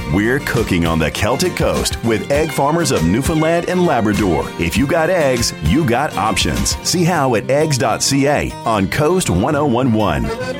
We're cooking on the Celtic Coast with egg farmers of Newfoundland and Labrador. If you got eggs, you got options. See how at eggs.ca on Coast 1011.